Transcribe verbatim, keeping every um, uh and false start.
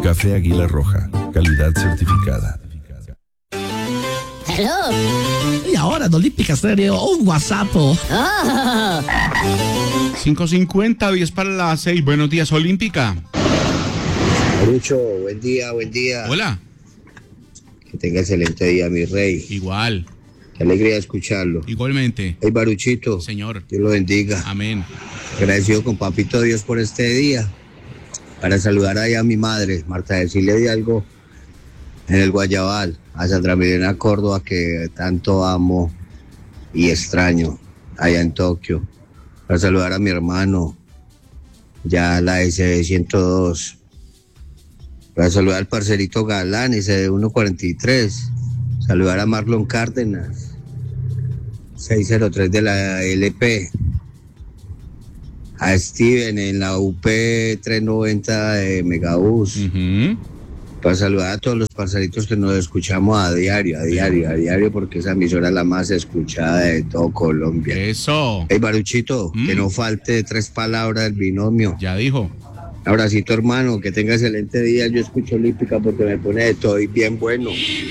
Café Águila Roja, calidad certificada. Hello. Y ahora en Olímpica Estéreo, un WhatsApp. Oh. cinco cincuenta, diez para las seis. Buenos días, Olímpica. Marucho, buen día, buen día. Hola. Que tenga excelente día, mi rey. Igual. Qué alegría escucharlo. Igualmente. Hey, Baruchito. Señor. Dios lo bendiga. Amén. Agradecido con Papito Dios por este día. Para saludar ahí a mi madre, Marta, decirle de algo en el Guayabal, a Sandra Milena Córdoba, que tanto amo y extraño allá en Tokio. Para saludar a mi hermano, ya la S ciento dos. Para saludar al parcerito Galán, ese de uno cuarenta y tres. Saludar a Marlon Cárdenas, seiscientos tres de la L P. A Steven en la U P trescientos noventa de Megabús. Uh-huh. Para saludar a todos los parceritos que nos escuchamos a diario, a diario, a diario, porque esa emisora es la más escuchada de todo Colombia. Eso. Hey, Baruchito, Mm. que no falte tres palabras del binomio. Ya dijo. Abracito, hermano, que tenga excelente día. Yo escucho Olímpica porque me pone de todo y bien bueno.